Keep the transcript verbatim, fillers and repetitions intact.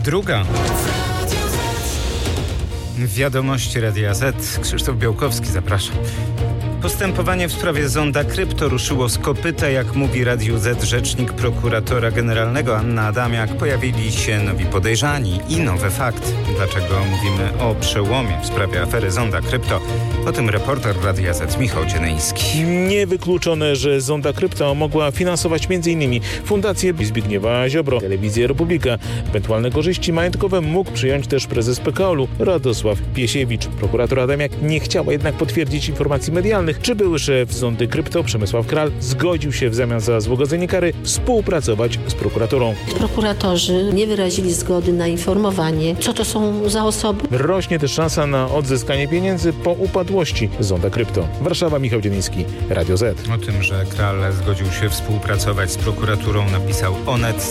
Druga. Wiadomości Radia Z. Krzysztof Białkowski, zapraszam. Postępowanie w sprawie zonda krypto ruszyło z kopyta. Jak mówi Radiu Z rzecznik prokuratora generalnego Anna Adamiak, pojawili się nowi podejrzani i nowe fakty. Dlaczego mówimy o przełomie w sprawie afery zonda krypto? O tym reporter Radia Z Michał Dzienyński. Niewykluczone, że zonda krypto mogła finansować m.in. Fundację Zbigniewa Ziobro, Telewizję Republika. Ewentualne korzyści majątkowe mógł przyjąć też prezes P K O L-u Radosław Piesiewicz. Prokurator Adamiak nie chciała jednak potwierdzić informacji medialnych, czy były szef zondy krypto Przemysław Kral zgodził się w zamian za złagodzenie kary współpracować z prokuraturą. Prokuratorzy nie wyrazili zgody na informowanie, co to są za osoby. Rośnie też szansa na odzyskanie pieniędzy po upadłości zonda krypto. Warszawa, Michał Dzienyński, Radio Z. O tym, że Kral zgodził się współpracować z prokuraturą, napisał Onet.